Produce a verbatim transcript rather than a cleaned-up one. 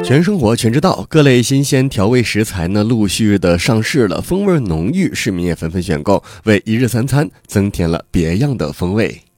全生活全知道，各类新鲜调味食材呢陆续的上市了，风味浓郁，市民也纷纷选购，为一日三餐增添了别样的风味。